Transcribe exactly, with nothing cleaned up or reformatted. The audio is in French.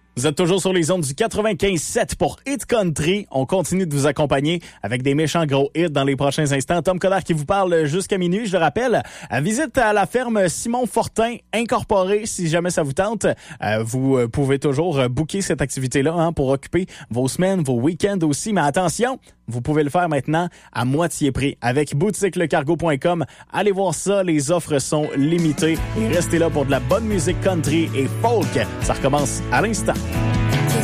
Vous êtes toujours sur les ondes du quatre-vingt-quinze sept pour Hit Country. On continue de vous accompagner avec des méchants gros hits dans les prochains instants. Tom Coderre qui vous parle jusqu'à minuit. Je le rappelle, visite à la ferme Simon Fortin Incorporée. Si jamais ça vous tente, vous pouvez toujours booker cette activité-là hein, pour occuper vos semaines, vos week-ends aussi. Mais attention, vous pouvez le faire maintenant à moitié prix avec boutique le cargo point com. Allez voir ça, les offres sont limitées. Et restez là pour de la bonne musique country et folk. Ça recommence à l'instant.